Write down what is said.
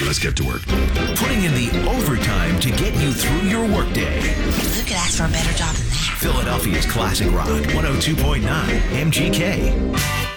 let's get to work. Putting in the overtime to get you through your workday. Who could ask for a better job than that? Philadelphia's Classic Rock 102.9 MGK.